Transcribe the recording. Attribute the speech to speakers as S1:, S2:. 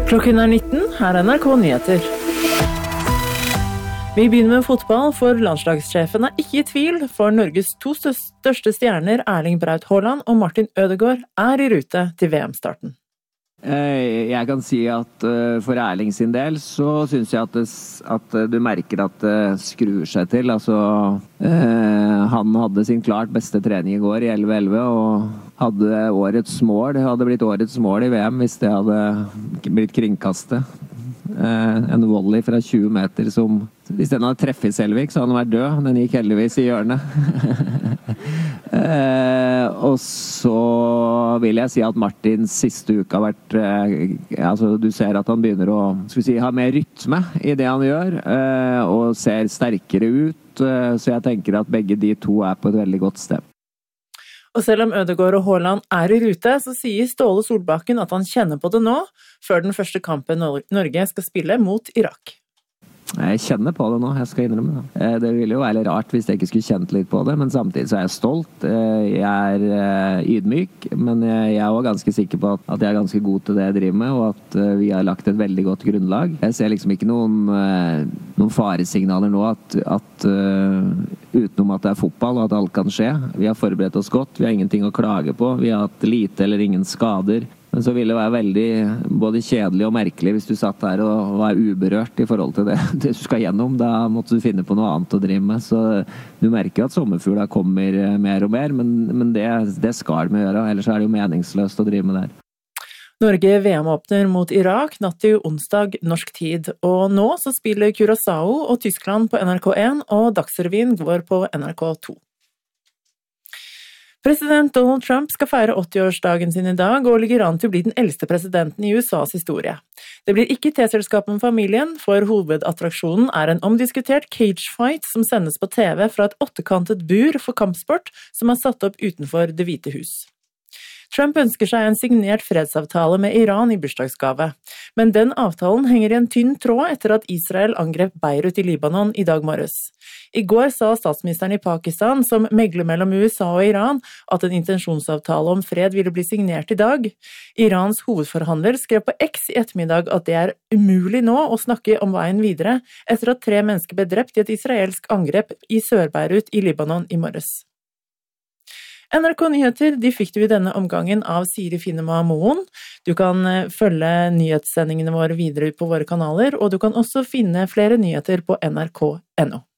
S1: Klokken 19, her NRK Nyheter. Vi begynner med fotball, for landslagssjefen ikke i tvil, for Norges to største stjerner, Erling Braut Haaland og Martin Ødegaard, i rute til VM-starten.
S2: Jeg kan si at for Erling sin del så synes jeg at du merker at det skrur seg til. Han hadde sin klart beste trening i går i 11-11 og hadde blitt årets mål i VM hvis det hadde blitt kringkastet. En volley fra 20 meter som, hvis den hadde treffet Selvik så hadde den vært død. Den gikk heldigvis i hjørnet. Og så vil jeg si at Martins siste uke har vært du ser at han begynner å ha mer rytme i det han gjør og ser sterkere ut, så jeg tenker at begge de to på et veldig godt sted.
S1: Og selv om Ødegaard og Haaland i rute, så sier Ståle Solbakken at han kjenner på det nå, før den første kampen Norge skal spille mot Irak.
S2: Jeg kjenner på det nå, jeg skal innrømme det. Det ville jo være rart hvis jeg ikke skulle kjent litt på det, men samtidig så jeg stolt. Jeg ydmyk, men jeg også ganske sikker på at jeg ganske god til det jeg driver med, og at vi har lagt et veldig godt grunnlag. Jeg ser liksom ikke noen faresignaler nå at utenom at det fotball og at alt kan skje. Vi har forberedt oss godt, vi har ingenting å klage på, vi har hatt lite eller ingen skader. Men så ville det være veldig både kjedelig og merkelig hvis du satt der og var uberørt i forhold til det du skal gjennom. Da måtte du finne på noe annet å drive med. Så du merker at sommerfugler kommer mer og mer, men det skal de gjøre, ellers er det jo meningsløst å drive med det her.
S1: Norge VM-åpner mot Irak natt til onsdag norsk tid, og nå så spiller Curaçao og Tyskland på NRK1, og Dagsrevyen går på NRK2. President Donald Trump skal feire 80-årsdagen sin i dag, og ligger an til å bli den eldste presidenten i USAs historie. Det blir ikke teselskap med familien, for hovedattraksjonen en omdiskutert cagefight som sendes på TV fra et 8-kantet bur for kampsport som satt opp utenfor Det hvite hus. Trump ønsker seg en signert fredsavtale med Iran i bursdagsgave, men den avtalen henger i en tynn tråd etter at Israel angrep Beirut i Libanon i dag morges. I går sa statsministeren i Pakistan, som megler mellom USA og Iran, at en intensjonsavtale om fred ville bli signert i dag. Irans hovedforhandler skrev på X i ettermiddag at det umulig nå å snakke om veien videre, etter at 3 mennesker ble drept i et israelsk angrep i Sør-Beirut i Libanon i morges. NRK Nyheter fikk du i denne omgangen av Siri Finnema Moen. Du kan følge nyhetssendingene våre videre på våre kanaler, og du kan også finne flere nyheter på nrk.no.